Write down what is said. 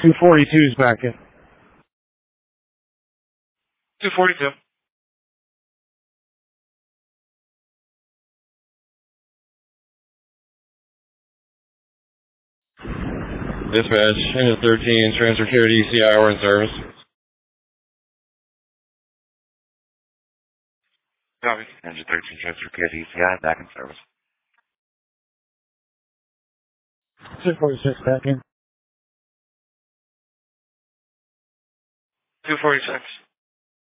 242 is back in. 242. Dispatch, Engine 13, transfer care to ECI, we're in service. Copy. Engine 13, transfer care to ECI, back in service. 246 back in. 246.